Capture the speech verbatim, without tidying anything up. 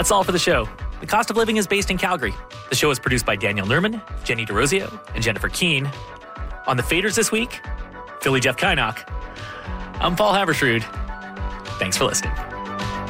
That's all for the show. The Cost of Living is based in Calgary. The show is produced by Daniel Nerman, Jenny DeRosio, and Jennifer Keene. On the Faders this week, Philly Jeff Kynock. I'm Paul Havershrud. Thanks for listening.